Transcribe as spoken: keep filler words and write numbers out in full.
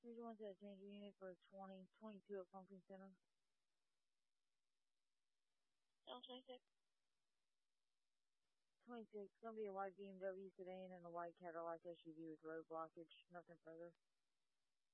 Here's one to change your unit for twenty twenty-two at Pumpkin Center. L twenty-six. twenty-six, gonna be a white B M W sedan and a white Cadillac S U V with road blockage, nothing further.